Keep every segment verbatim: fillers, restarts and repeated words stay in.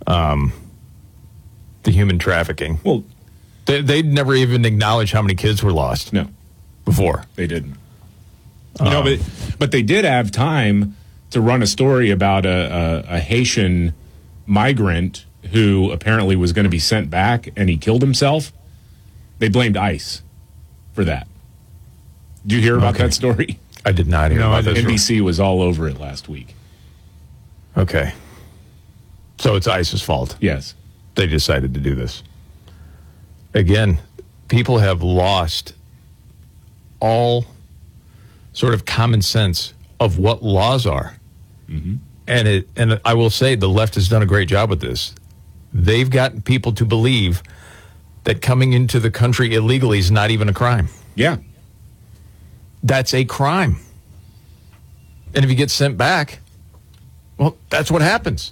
um, the human trafficking. Well, they, they'd never even acknowledge how many kids were lost. No. Before. They didn't. You um, know, but, but they did have time to run a story about a, a, a Haitian migrant who apparently was going to be sent back and he killed himself. They blamed ICE for that. Did you hear about okay. that story? I did not hear no, about that. N B C was all over it last week. Okay. So it's ICE's fault. Yes. They decided to do this. Again, people have lost all sort of common sense of what laws are. Mm-hmm. And it, and I will say the left has done a great job with this. They've gotten people to believe that coming into the country illegally is not even a crime. Yeah. That's a crime. And if you get sent back, well, that's what happens.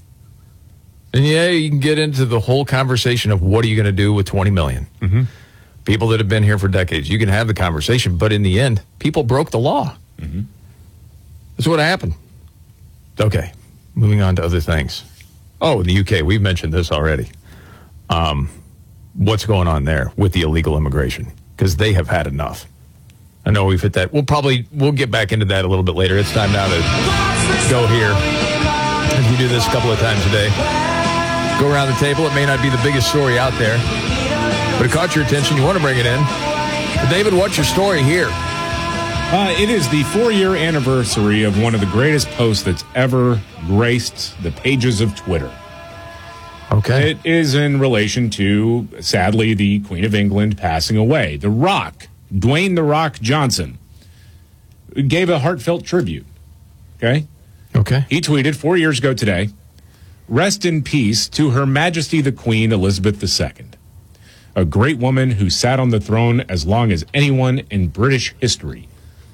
And yeah, you can get into the whole conversation of what are you going to do with twenty million? Mm-hmm. People that have been here for decades. You can have the conversation, but in the end, people broke the law. Mm-hmm. That's what happened. Okay, moving on to other things. Oh, in the U K, we've mentioned this already. Um, what's going on there with the illegal immigration? Because they have had enough. I know we've hit that. We'll probably, we'll get back into that a little bit later. It's time now to go here. If you do this a couple of times a day, go around the table. It may not be the biggest story out there, but it caught your attention. You want to bring it in. But David, what's your story here? Uh, it is the four-year anniversary of one of the greatest posts that's ever graced the pages of Twitter. Okay. It is in relation to, sadly, the Queen of England passing away. The Rock, Dwayne The Rock Johnson, gave a heartfelt tribute. Okay? Okay. He tweeted four years ago today, "Rest in peace to Her Majesty the Queen Elizabeth the Second, a great woman who sat on the throne as long as anyone in British history.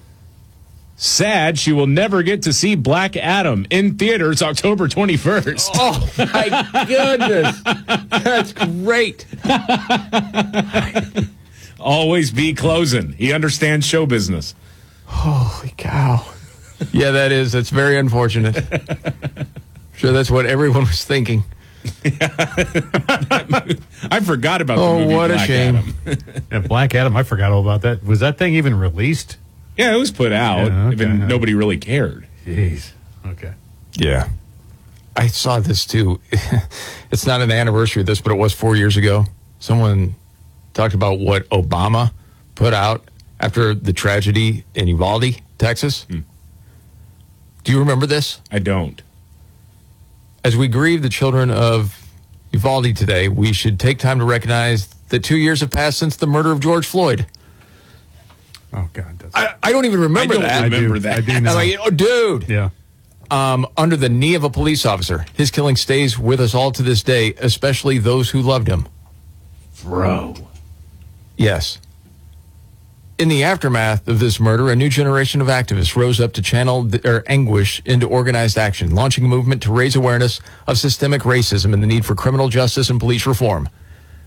Sad she will never get to see Black Adam in theaters October twenty-first. Oh, my goodness. That's great. Always be closing. He understands show business. Holy cow. Yeah, that is. That's very unfortunate. Sure, that's what everyone was thinking. I forgot about oh, the movie what Black a shame. Adam. Yeah, Black Adam, I forgot all about that. Was that thing even released? Yeah, it was put out, Yeah, okay. even nobody really cared. Jeez. Okay. Yeah. I saw this too. It's not an anniversary of this, but it was four years ago. Someone talked about what Obama put out after the tragedy in Uvalde, Texas. Hmm. Do you remember this? I don't. As we grieve the children of Uvalde today, we should take time to recognize that two years have passed since the murder of George Floyd. Oh, God. That's... I, I don't even remember I don't that. remember I do, that. I do I'm know. like, oh, dude. Yeah. Um, under the knee of a police officer. His killing stays with us all to this day, especially those who loved him. Bro. Yes. In the aftermath of this murder, a new generation of activists rose up to channel their anguish into organized action, launching a movement to raise awareness of systemic racism and the need for criminal justice and police reform.